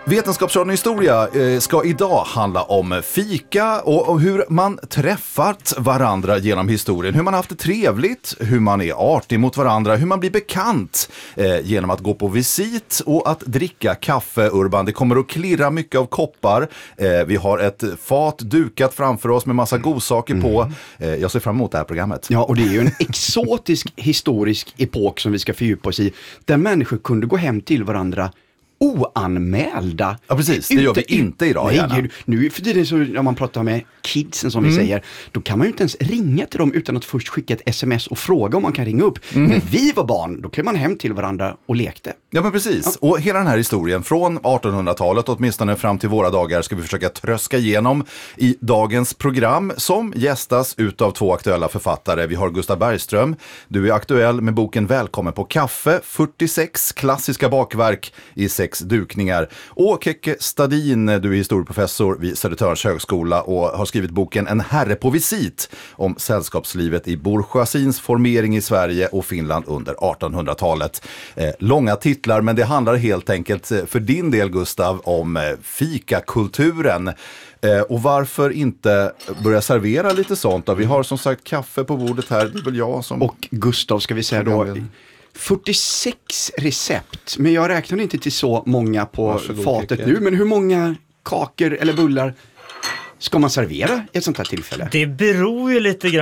Vetenskapsradion historia ska idag handla om fika och hur man träffat varandra genom historien. Hur man haft det trevligt, hur man är artig mot varandra, hur man blir bekant genom att gå på visit och att dricka kaffe. Urban, det kommer att klirra mycket av koppar. Vi har ett fat dukat framför oss med massa godsaker på. Jag ser fram emot det här programmet. Ja, och det är ju en exotisk historisk epok som vi ska fördjupa oss i. Där människor kunde gå hem till varandra oanmälda. Ja, precis. Det gör vi inte idag. Nej, nu för tiden så när man pratar med kidsen som vi säger, då kan man ju inte ens ringa till dem utan att först skicka ett sms och fråga om man kan ringa upp. När vi var barn, då klev man hem till varandra och lekte. Ja, men precis. Ja. Och hela den här historien från 1800-talet åtminstone fram till våra dagar ska vi försöka tröska igenom i dagens program som gästas utav två aktuella författare. Vi har Gustav Bergström. Du är aktuell med boken Välkommen på kaffe, 46 klassiska bakverk i 6 dukningar. Och Kekke Stadin, du är historieprofessor vid Södertörns högskola och har skrivit boken En herre på visit om sällskapslivet i bourgeoisiens formering i Sverige och Finland under 1800-talet. Långa titlar, men det handlar helt enkelt för din del, Gustav, om fikakulturen. Och varför inte börja servera lite sånt då? Vi har som sagt kaffe på bordet här, det är väl jag som... Och Gustav ska vi säga då... 46 recept, men jag räknar inte till så många på fatet nu. Men hur många kakor eller bullar ska man servera i ett sånt här tillfälle? Det beror ju lite grann